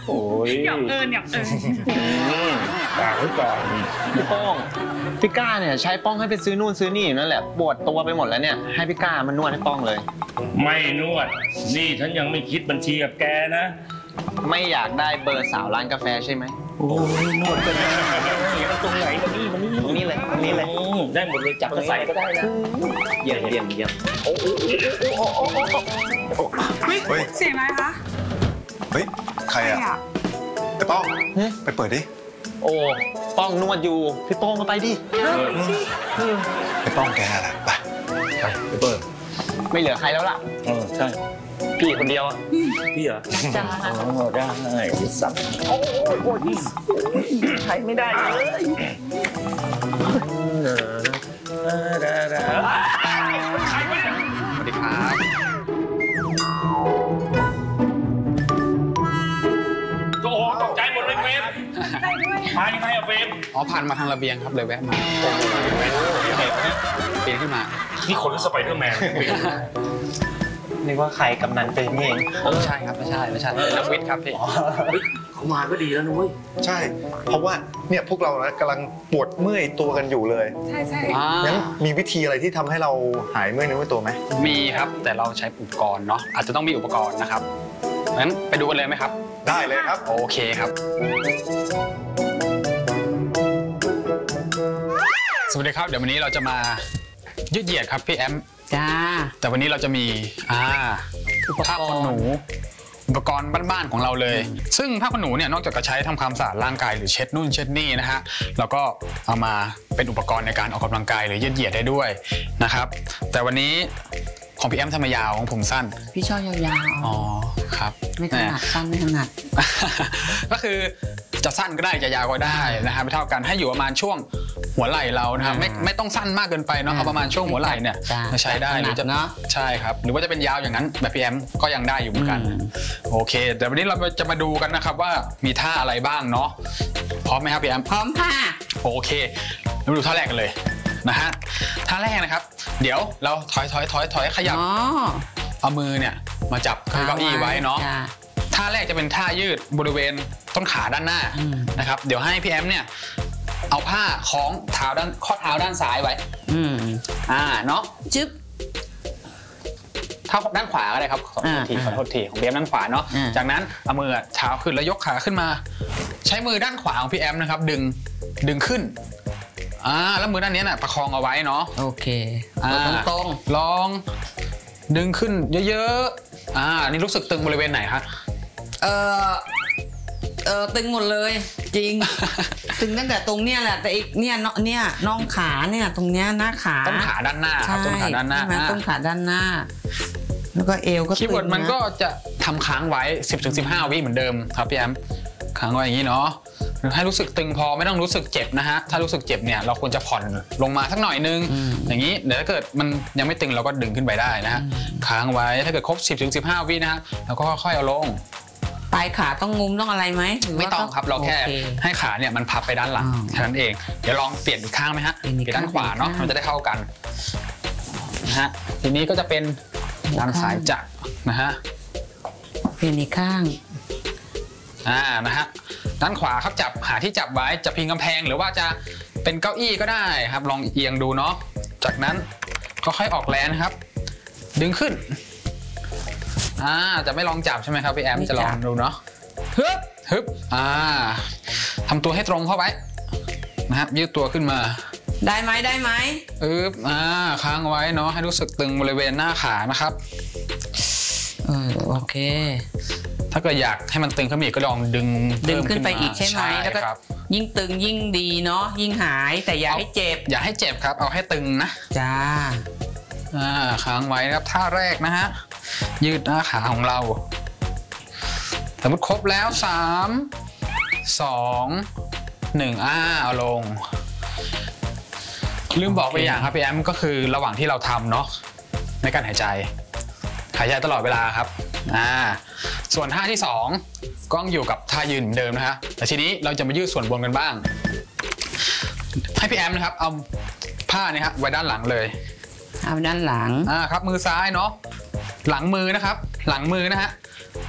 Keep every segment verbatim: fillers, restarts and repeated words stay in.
โอ้ยหยอกเอิญหยอกเอิญปากไว้ก่อนพี่ป้องพี่ก้าเนี่ยใช้ป้องให้ไปซื้อนู่นซื้อนี่นั่นแหละปวดตัวไปหมดแล้วเนี่ยให้พี่ก้ามานวดให้ป้องเลยไม่นวดนี่ฉันยังไม่คิดบัญชีกับแกนะไม่อยากได้เบอร์สาวร้านกาแฟใช่ไหมโอ้ยนวดกันนะตรงไหนมานี่มานี่ตรงนี้เลยตรงนี้เลยได้หมดเลยจับกระใส่ก็ได้นะเยี่ยมเยี่ยมเยี่ยมเฮ้ยเสียงอะไรคะเฮ้ยใครอะไอ้ป้องไปเปิดดิโอ้ป้องนวดอยู่พี่ป้องมาไปดิไอ้ป้องแกแหละไปไปไปเปิดไม่เหลือใครแล้วล่ะเออใช่พี่คนเดียวอ่ะพี่เหรอจ้าอ๋อได้สับโอ้ยโอ้ยใช้ไม่ได้เลยสวัสดีครับโอ้โหตกใจหมดเลยเฟรมมายังไงอะเฟรมอ๋อผ่านมาทางระเบียงครับเลยแวะมาปีนขึ้นมานี่คนหรือสไปเดอร์แมนนึกว่าใครกำนันเป็นนี่เองไม่ใช่ครับไม่ใช่ไม่ใช่นักวิทย์ครับพี่เขามาก็ดีแล้วนุ้ยใช่เพราะว่าเนี่ยพวกเรานะกำลังปวดเมื่อยตัวกันอยู่เลยใช่ใช่งั้นมีวิธีอะไรที่ทำให้เราหายเมื่อยเนื้อตัวไหมมีครับแต่เราใช้อุปกรณ์เนาะอาจจะต้องมีอุปกรณ์นะครับงั้นไปดูกันเลยไหมครับได้เลยครับโอเคครับสวัสดีครับเดี๋ยววันนี้เราจะมายืดเหยียดครับพี่แอมจ้าแต่วันนี้เราจะมีอ่าผ้าขนหนูอุปกรณ์บ้านๆของเราเลยซึ่งผ้าขนหนูเนี่ยนอกจากจะใช้ทำความสะอาดร่างกายหรือเช็ดนู่นเช็ดนี่นะฮะเราก็เอามาเป็นอุปกรณ์ในการออกกำลังกายหรือยืดเหยียดได้ด้วยนะครับแต่วันนี้ของพี่แอมทำไมยาวของผมสั้นพี่ชอบยาวๆอ๋อครับไม่ถนัดสั้นไม่ถนัดก็คือจะสั้นก็ได้จะยาวก็ได้นะครับไม่เท่ากันให้อยู่ประมาณช่วงหัวไหล่เรานะครับไม่ไม่ต้องสั้นมากเกินไปเนาะเอาประมาณช่วงหัวไหล่เนี่ยใช้ได้หรือจะเนาะใช่ครับหรือว่าจะเป็นยาวอย่างนั้นแบบพี่แอมก็ยังได้อยู่เหมือนกันโอเคแต่วันนี้เราจะมาดูกันนะครับว่ามีท่าอะไรบ้างเนาะพร้อมไหมครับพี่แอมพร้อมค่ะโอเคเราดูท่าแรกกันเลยนะฮะท่าแรกนะครับเดี๋ยวเราถอยถอยถอยถอยขยับเอามือเนี่ยมาจับเก้าอี้ไว้เนาะท่าแรกจะเป็นท่ายืดบริเวณต้นขาด้านหน้านะครับเดี๋ยวให้พี่แอมเนี่ยเอาผ้าคล้องเท้าด้านข้อเท้าด้านซ้ายไว้อืมอ่าเนาะจึ๊บเท้าด้านขวาก็ได้ครับขอโทษทีขอโทษทีของพี่แอมด้านขวาเนาะจากนั้นเอามือเท้าขึ้นแล้วยกขาขึ้นมาใช้มือด้านขวาของพี่แอมนะครับดึงดึงขึ้นอ่าแล้วมือด้านนี้น่ะประคองเอาไว้เนาะโอเคตรงตรงลองดึงขึ้นเยอะๆอ่านี่รู้สึกตึงบริเวณไหนครับเออเออตึงหมดเลยจริงตึงตั้งแต่ตรงเนี้ยแหละแต่อีกเนี่ยเนี่ยน่องขาเนี่ยตรงเนี้ยหน้าขาต้นขาด้านหน้าครับต้นขาด้านหน้าต้นขาด้านหน้าแล้วก็เอวก็ตึงคีย์เวิร์ดมันก็จะทำค้างไว้ สิบถึงสิบห้า วิเหมือนเดิมครับพี่แอมค้างไว้อย่างนี้เนาะให้รู้สึกตึงพอไม่ต้องรู้สึกเจ็บนะฮะถ้ารู้สึกเจ็บเนี่ยเราควรจะผ่อนลงมาสักหน่อยนึงอย่างนี้เดี๋ยวถ้าเกิดมันยังไม่ตึงเราก็ดึงขึ้นไปได้นะฮะค้างไว้ถ้าเกิดครบ สิบถึงสิบห้า วินะฮะเราก็ค่อยๆเอาลงปลายขาต้องงุ้มต้องอะไรไหมไม่ต้องครับเราแค่ให้ขาเนี่ยมันพับไปด้านหลังแค่นั้นเองเดี๋ยวลองเปลี่ยนอีกข้างไหมฮะเปลี่ยนด้านขวาเนาะมันจะได้เข้ากันนะฮะทีนี้ก็จะเป็นด้านซ้ายจับนะฮะเปลี่ยนอีกข้างอ่านะฮะด้านขวาครับจับหาที่จับไว้จะพิงกำแพงหรือว่าจะเป็นเก้าอี้ก็ได้ครับลองเอียงดูเนาะจากนั้นก็ค่อยออกแรงนะครับดึงขึ้นอ่าจะไม่ลองจับใช่ไหมครับพี่แอมจะลองดูเนาะฮึบฮึบอ่าทำตัวให้ตรงเข้าไว้นะครับยืดตัวขึ้นมาได้ไหมได้ไหมอึบอ่าค้างไว้เนาะให้รู้สึกตึงบริเวณหน้าขานะครับเออโอเคถ้าเกิดอยากให้มันตึงขึ้นอีกก็ลองดึงดึงขึ้นไปอีกใช่ไหมแล้วก็ยิ่งตึงยิ่งดีเนาะยิ่งหายแต่อย่าให้เจ็บอย่าให้เจ็บครับเอาให้ตึงนะจ้าอ่าค้างไว้นะครับท่าแรกนะฮะยืดหน้าขาของเราสมมติครบแล้วสามสองหนึ่งอ่าเอาลงลืมบอกไปอย่างครับพี่แอมก็คือระหว่างที่เราทำเนาะในการหายใจหายใจตลอดเวลาครับอ่าส่วนท่าที่สองก็อยู่กับท่ายืนเหมือนเดิมนะฮะแต่ทีนี้เราจะมายืดส่วนบนกันบ้างให้พี่แอมนะครับเอาผ้านี่ครับไว้ด้านหลังเลยเอาด้านหลังอ่าครับมือซ้ายเนาะหลังมือนะครับหลังมือนะฮะชิ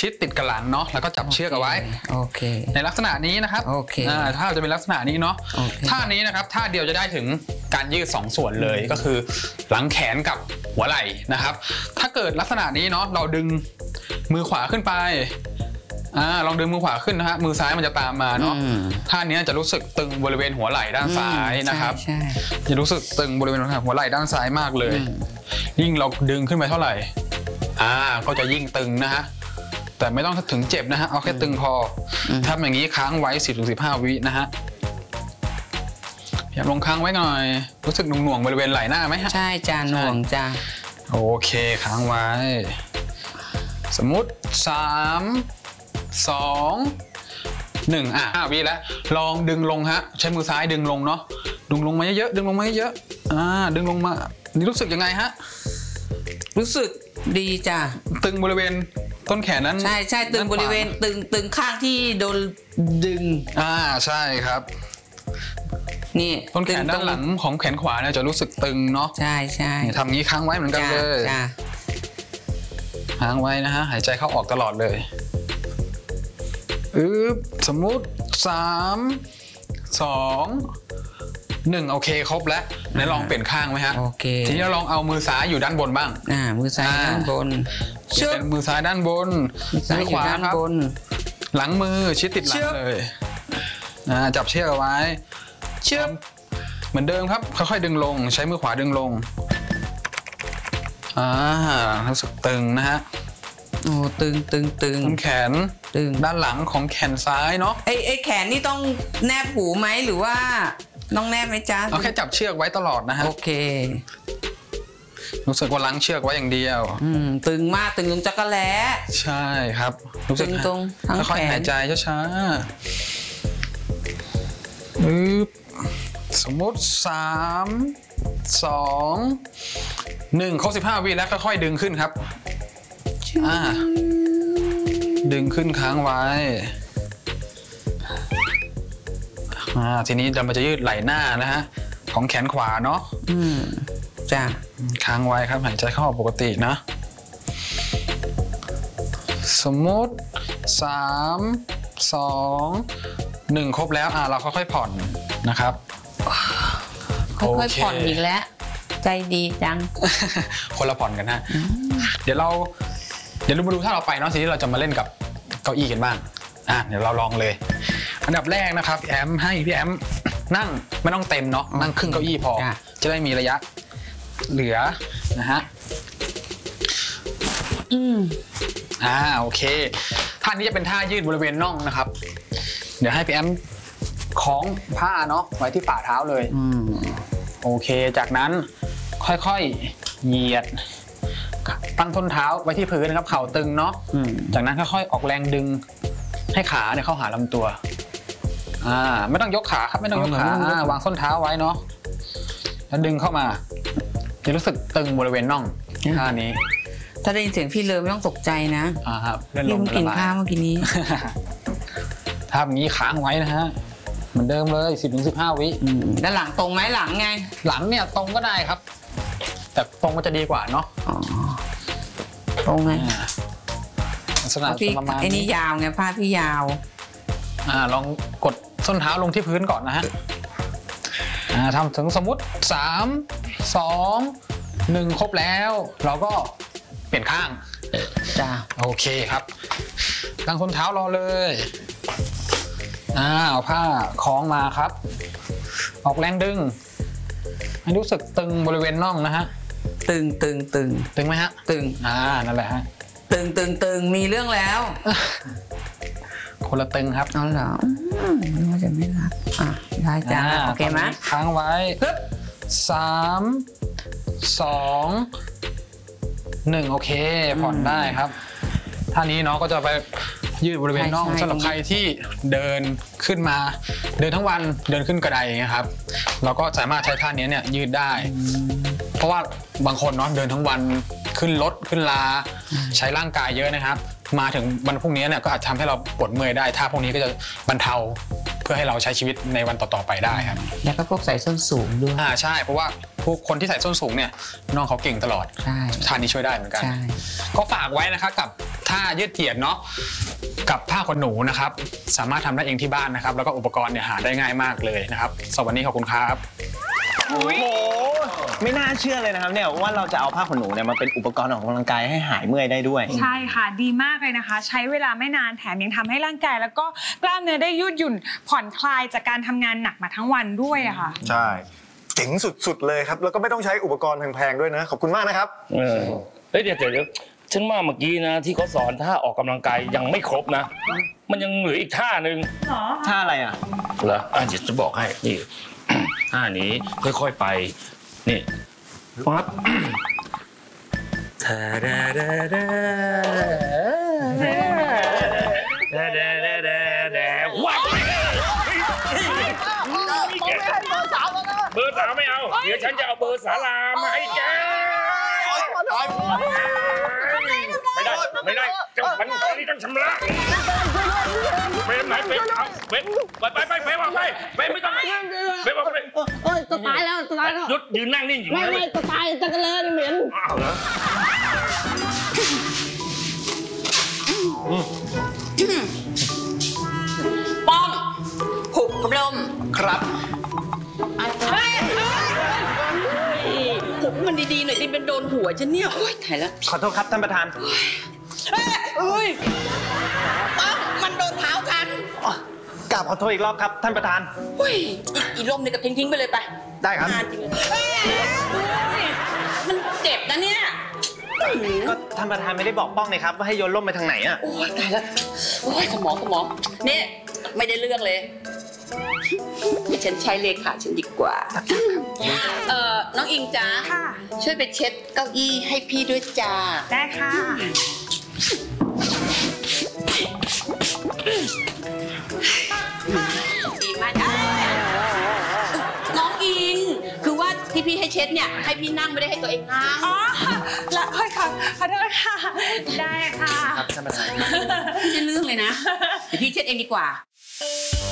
ชิดติดกับหลังเนาะแล้วก็จับเชือกเอาไว้โอเคในลักษณะนี้นะครับโอเคอ่าถ้าจะเป็นลักษณะนี้เนาะโอเคท่านี้นะครับท่าเดียวจะได้ถึงการยืดสองส่วนเลยก็คือหลังแขนกับหัวไหล่นะครับ ถ้าเกิดลักษณะนี้เนาะเราดึงมือขวาขึ้นไปอ่าลองดึงมือขวาขึ้นนะฮะมือซ้ายมันจะตามมาเนาะอืมท่านี้จะรู้สึกตึงบริเวณหัวไหล่ด้านซ้ายนะครับใช่ใช่จะรู้สึกตึงบริเวณหัวไหล่ด้านซ้ายมากเลย ยิ่งเราดึงขึ้นไปเท่าไหร่อ่าก็จะยิ่งตึงนะฮะแต่ไม่ต้องถึงเจ็บนะฮะเอาแค่ตึงพอทำอย่างนี้ค้างไว้ สิบถึงสิบห้า วินะฮะพยายามลงค้างไว้หน่อยรู้สึกหน่วงๆบริเวณไหล่หน้าไหมฮะใช่จ้าหน่วงจ้าโอเคค้างไว้ สมมุติสามสองหนึ่งอ่ะห้าวิแล้วลองดึงลงฮะใช้มือซ้ายดึงลงเนาะดึงลงมาเยอะๆดึงลงมาเยอะๆอ่าดึงลงมานี่รู้สึกยังไงฮะรู้สึกดีจ้าตึงบริเวณต้นแขนนั้นใช่ใช่ตึงบริเวณตึงตึงข้างที่โดนดึงอ่าใช่ครับนี่ต้นแขนด้านหลังของแขนขวาเนี่ยจะรู้สึกตึงเนาะใช่ใช่ทำงี้ค้างไว้เหมือนกันจ้าเลยจ้าค้างไว้นะฮะหายใจเข้าออกตลอดเลยอึ๊บสมมุติสามสองหนึ่งโอเคครบแล้วไหนลองเปลี่ยนข้างไหมฮะโอเคทีนี้เราลองเอามือซ้ายอยู่ด้านบนบ้างอ่ามือซ้ายอ่าด้านบนเป็นมือซ้ายด้านบนมือซ้ายอยู่ด้านครับบนหลังมือชิดติดหลัเชืงอกเลยอ่าจับเชือกเอาไว้เชือกเหมือนเดิมครับค่อยๆดึงลงใช้มือขวาดึงลงอ่ารู้สึกตึงนะฮะโอ้ตึงตึงตึงต้นแขนตึงด้านหลังของแขนซ้ายเนาะไอ้ไอ้แขนนี่ต้องแนบหูไหมหรือว่าต้องแนบไหมจ๊ะเอาแค่จับเชือกไว้ตลอดนะฮะโอเครู้สึกว่าล้างเชือกไว้อย่างเดียวอืมตึงมากตึงตรงจักรแล้ใช่ครับรู้สึกตึงตรงทั้งค่อยแขนๆหายใจช้าๆปึ๊บสมมติสามสองหนึ่งครบสิบห้าวิแล้วค่อยๆดึงขึ้นครับอ่าดึงขึ้นค้างไว้อ่าทีนี้เราจะยืดไหล่หน้านะฮะของแขนขวาเนาะอืมจ้ะค้างไว้ครับหายใจเข้าออกปกตินะสมมติสามสองหนึ่งครบแล้วอ่าเราค่อยๆผ่อนนะครับค่อยโอๆเคผ่อนอีกแล้ว ใจดีจังคนละผ่อนกันฮะเดี๋ยวเราเดี๋ยวเรามาดูถ้าเราไปเนาะทีนี้เราจะมาเล่นกับเก้าอี้กันบ้างอ่ะเดี๋ยวเราลองเลย อันดับแรกนะครับพี่แอมให้พี่แอมนั่งไม่ต้องเต็มเนาะนั่งครึ่งเก้าอี้พอจ้ะจะได้มีระยะเหลือนะฮะอืมอ่าโอเคท่านี้จะเป็นท่ายืดบริเวณน่องนะครับ เดี๋ยวให้พี่แอมคล้องผ้าเนาะไว้ที่ฝ่าเท้าเลยอืมโอเคจากนั้นค่อยๆเหยียดตั้งส้นเท้าไว้ที่พื้นนะครับเข่าตึงเนาะอืมจากนั้นค่อยๆออกแรงดึงให้ขาเนี่ยเข้าหาลำตัวอ่าไม่ต้องยกขาครับไม่ต้องยกขาอ่าวางส้นเท้าไว้เนาะแล้วดึงเข้ามาจะรู้สึกตึงบริเวณน่องท่านี้ถ้าได้ยินเสียงพี่เลยไม่ต้องตกใจนะอ่าครับเล่นลพี่มเพิ่งกินข้าวเมื่อกี้นี้ถ้าแบบนี้ค้างไว้นะฮะเหมือนเดิมเลย สิบถึงสิบห้า วิอืมแล้วหลังตรงไหมหลังไงหลังเนี่ยตรงก็ได้ครับ แต่ตรงมันจะดีกว่าเนาะอ๋อตรงไงอ่าลักษณะพี่ประมาณไอ้นี่ยาวไงผ้าพี่ยาวอ่าลองกดส้นเท้าลงที่พื้นก่อนนะฮะอ่าทำถึงสมมุติสามสองหนึ่งครบแล้ว เราก็เปลี่ยนข้างจ้าโอเคครับตั้งส้นเท้ารอเลยอ่าเอาผ้าคล้องมาครับ ออกแรงดึงให้รู้สึกตึงบริเวณน่องนะฮะตึงตึงตึงตึงไหมฮะตึงอ่านั่นแหละฮะตึงตึงตึงมีเรื่องแล้วคนละตึงครับเอาเหรออืมนึกว่าจะไม่รับอ่ะได้จ้าาโอเคไหมตนนี้ค้างไว้ปึ๊บสามสองหนึ่งโอเคผ่อนได้ครับท่านี้เนาะก็จะไปยืดบริเวณน่องสำหรับใครที่เดินขึ้นมาเดินทั้งวันเดินขึ้นกระไดอย่างเงี้ยครับเราก็สามารถใช้ท่านี้เนี่ยยืดได้ เพราะว่าบางคนเนาะเดินทั้งวันขึ้นรถขึ้นลาใช้ร่างกายเยอะนะครับ มาถึงวันพรุ่งนี้เนี่ยก็อาจทำให้เราปวดเมื่อยได้ท่าพวกนี้ก็จะบรรเทาเพื่อให้เราใช้ชีวิตในวันต่อๆไปได้ครับแล้วก็พวกใส่ส้นสูงด้วยอ่าใช่เพราะว่าพวกคนที่ใส่ส้นสูงเนี่ยน้องเขาเก่งตลอดใช่ท่านี้ช่วยได้เหมือนกันใช่ก็ฝากไว้นะคะกับท่าผ้ายืดเหยียดเนาะกับผ้าขนหนูนะครับสามารถทำได้เองที่บ้านนะครับแล้วก็อุปกรณ์เนี่ยหาได้ง่ายมากเลยนะครับสวัสดีขอบคุณครับโอ้โหไม่น่าเชื่อเลยนะครับเนี่ยว่าเราจะเอาผ้าขนหนูเนี่ยมาเป็นอุปกรณ์ออกกำลังกายให้หายเมื่อยได้ด้วยใช่ค่ะดีมากเลยนะคะ ใช้เวลาไม่นานแถมยังทำให้ร่างกายแล้วก็กล้ามเนื้อได้ยืดหยุ่นผ่อนคลายจากการทำงานหนักมาทั้งวันด้วยอะค่ะใช่เจ๋งสุดๆเลยครับแล้วก็ไม่ต้องใช้อุปกรณ์แพงๆด้วยนะขอบคุณมากนะครับเออเฮ้ยเดี๋ยวเดี๋ยวฉันว่าเมื่อกี้นะที่เขาสอนท่าออกกำลังกายยังไม่ครบนะ มันยังเหลืออีกท่าหนึ่งท่าอะไรอ่ะเหรออ่ะเดี๋ยวจะบอกให้นี่ ท่านี้ค่อยๆไปนี่ปั๊บทาดาดาดาดาดาดาดาดาว้าวเบอร์สามไม่เอาเดี๋ยวฉันจะเอาเบอร์สารามาให้แกไม่ได้ไม่ได้เจ้าพันธุ์นี้ต้องชำระเฟรมไหนเฟรมเอาเฟรมไปไปไปเฟรมออกไปเฟรมไม่ต้องเฟรมออกไปเอ้ยจะตายแล้วจะตายแล้วหยุดยืนนั่งนิ่งอยู่ไม่ไม่จะตายจะกระเลยเหม็นอ้าวเหรอป้องหุบกระลมครับหุบมันดีๆหน่อยที่เป็นโดนหัวฉันเนี่ยโอ๊ยถ่ายแล้วขอโทษครับท่านประธานเอ้ยป้องมันโดนเท้าฉันอ๋อกราบขอโทษอีกรอบครับท่านประธานเฮ้ยอีอีลมเนี่ยก็ทิ้งทิ้งๆไปเลยไปได้ครับนานจริงเลยเฮ้ยมันเจ็บนะเนี่ยก็ท่านประธานไม่ได้บอกป้องเลยครับว่าให้โยนร่มไปทางไหนอ่ะโอ้ยตายแล้วโอ้ยสมองสมองนี่ไม่ได้เรื่องเลยฉันใช้เลขาฉันดีกว่าเอ่อน้องอิงจ้าค่ะช่วยไปเช็ดเก้าอี้ให้พี่ด้วยจ้าได้ค่ะดีมากน้องอิงคือว่าที่พี่ให้เช็ดเนี่ยให้พี่นั่งไม่ได้ให้ตัวเองนั่งอ๋อละค่อยค่ะขอโทษค่ะ ได้ค่ะครับท่านประธานไม่ใช่เรื่องเลยนะเดี๋ยวพี่เช็ดเองดีกว่า